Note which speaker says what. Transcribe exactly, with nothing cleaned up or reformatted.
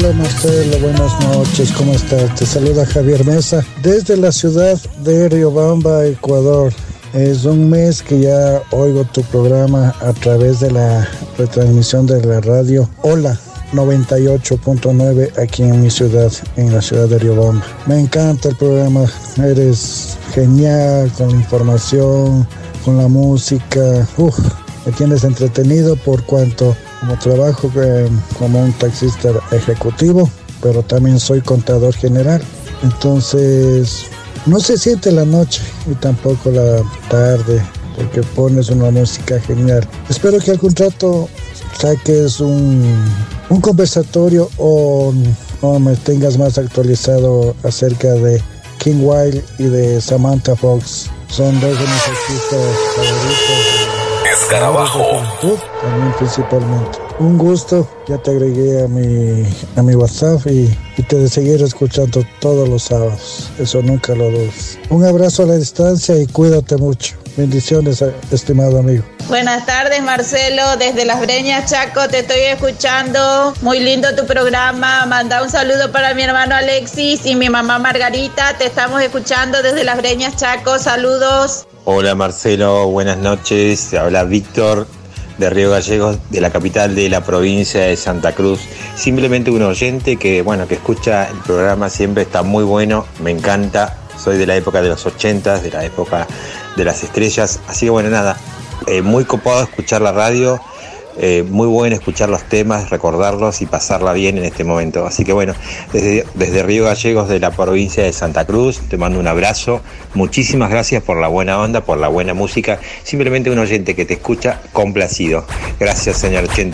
Speaker 1: Hola Marcelo, buenas noches, ¿cómo estás? Te saluda Javier Mesa desde la ciudad de Riobamba, Ecuador. Es un mes que ya oigo tu programa a través de la retransmisión de la radio Hola noventa y ocho punto nueve aquí en mi ciudad, en la ciudad de Riobamba. Me encanta el programa, eres genial con la información, con la música. Uf, me tienes entretenido por cuanto como trabajo eh, como un taxista ejecutivo, pero también soy contador general. Entonces no se siente la noche y tampoco la tarde, porque pones una música genial. Espero que algún rato saques un, un conversatorio o, o me tengas más actualizado acerca de King Wild y de Samantha Fox. Son dos de mis artistas favoritos.
Speaker 2: Escarabajo.
Speaker 1: También principalmente. Un gusto, ya te agregué a mi, a mi WhatsApp y, y te de seguir escuchando todos los sábados. Eso nunca lo dudes. Un abrazo a la distancia y cuídate mucho. Bendiciones, estimado amigo.
Speaker 3: Buenas tardes, Marcelo, desde Las Breñas, Chaco, te estoy escuchando. Muy lindo tu programa. Manda un saludo para mi hermano Alexis y mi mamá Margarita. Te estamos escuchando desde Las Breñas, Chaco. Saludos.
Speaker 4: Hola Marcelo, buenas noches. Te habla Víctor de Río Gallegos, de la capital de la provincia de Santa Cruz. Simplemente un oyente que, bueno, que escucha el programa siempre, está muy bueno, me encanta. Soy de la época de los ochentas, de la época de las estrellas. Así que bueno, nada, eh, muy copado escuchar la radio, eh, muy bueno escuchar los temas, recordarlos y pasarla bien en este momento. Así que bueno, desde, desde Río Gallegos, de la provincia de Santa Cruz, te mando un abrazo. Muchísimas gracias por la buena onda, por la buena música. Simplemente un oyente que te escucha complacido. Gracias, señor ochenta.